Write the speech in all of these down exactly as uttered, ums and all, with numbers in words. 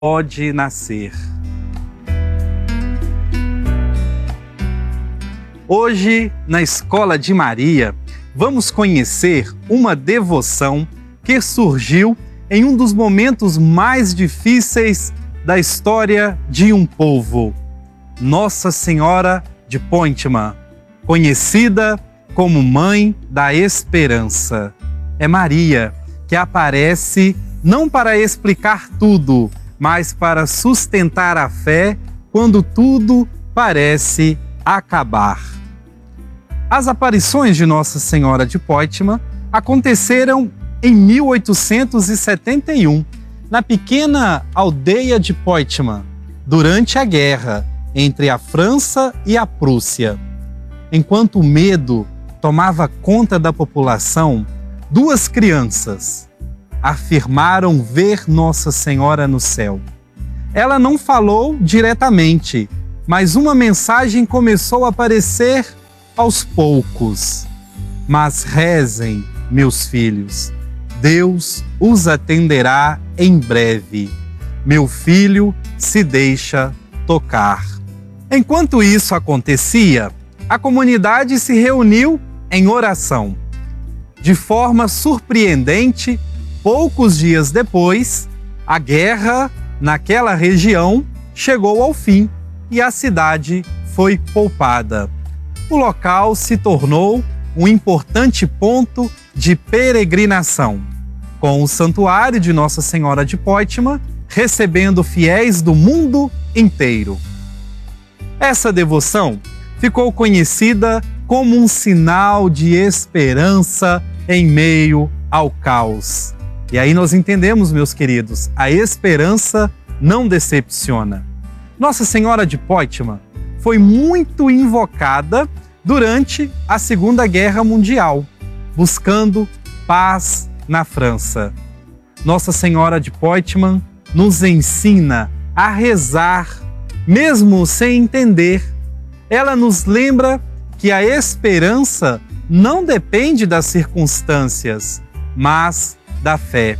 pode nascer. Hoje, na Escola de Maria, vamos conhecer uma devoção que surgiu em um dos momentos mais difíceis da história de um povo. Nossa Senhora de Pontman, conhecida como Mãe da Esperança. É Maria que aparece não para explicar tudo, mas para sustentar a fé quando tudo parece acabar. As aparições de Nossa Senhora de Pontman aconteceram em mil oitocentos e setenta e um, na pequena aldeia de Pontman, durante a guerra entre a França e a Prússia. Enquanto o medo tomava conta da população, duas crianças afirmaram ver Nossa Senhora no céu. Ela não falou diretamente, mas uma mensagem começou a aparecer aos poucos. Mas rezem, meus filhos, Deus os atenderá em breve. Meu filho se deixa tocar. Enquanto isso acontecia, a comunidade se reuniu em oração. De forma surpreendente, poucos dias depois, a guerra naquela região chegou ao fim e a cidade foi poupada. O local se tornou um importante ponto de peregrinação, com o Santuário de Nossa Senhora de Pontman recebendo fiéis do mundo inteiro. Essa devoção ficou conhecida como um sinal de esperança em meio ao caos. E aí nós entendemos, meus queridos, a esperança não decepciona. Nossa Senhora de Pontman foi muito invocada durante a Segunda Guerra Mundial, buscando paz na França. Nossa Senhora de Pontman nos ensina a rezar, mesmo sem entender. Ela nos lembra que a esperança não depende das circunstâncias, mas da fé.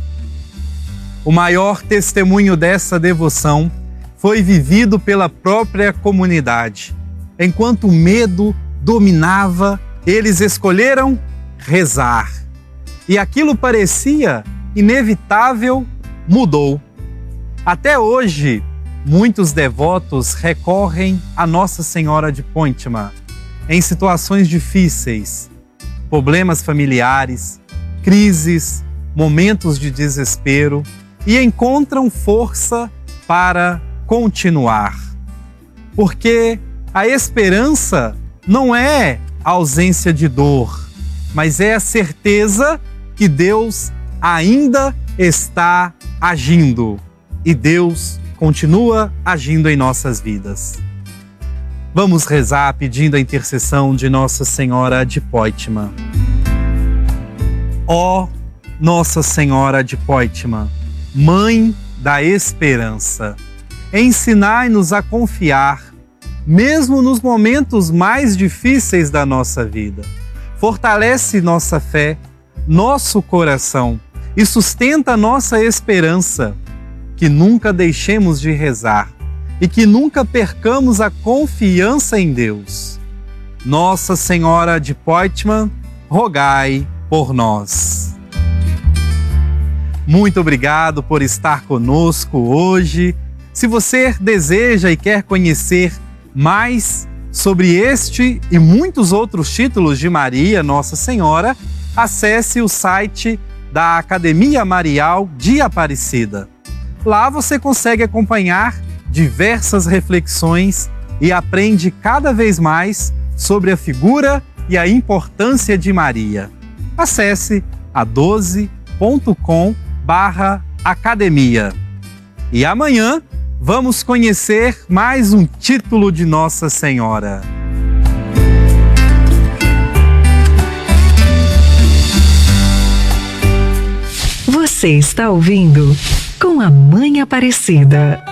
O maior testemunho dessa devoção foi vivido pela própria comunidade. Enquanto o medo dominava, eles escolheram rezar. E aquilo parecia inevitável, mudou. Até hoje, muitos devotos recorrem a Nossa Senhora de Pontman em situações difíceis, problemas familiares, crises, momentos de desespero, e encontram força para continuar. Porque a esperança não é a ausência de dor, mas é a certeza que Deus ainda está agindo. E Deus continua agindo em nossas vidas. Vamos rezar pedindo a intercessão de Nossa Senhora de Pontman. Ó Nossa Senhora de Pontman, Mãe da Esperança, ensinai-nos a confiar, mesmo nos momentos mais difíceis da nossa vida. Fortalece nossa fé, nosso coração e sustenta nossa esperança. Que nunca deixemos de rezar e que nunca percamos a confiança em Deus. Nossa Senhora de Pontman, rogai por nós. Muito obrigado por estar conosco hoje. Se você deseja e quer conhecer mais sobre este e muitos outros títulos de Maria, Nossa Senhora, acesse o site da Academia Marial de Aparecida. Lá você consegue acompanhar diversas reflexões e aprende cada vez mais sobre a figura e a importância de Maria. Acesse a doze ponto com barra academia. E amanhã vamos conhecer mais um título de Nossa Senhora. Você está ouvindo Com a Mãe Aparecida.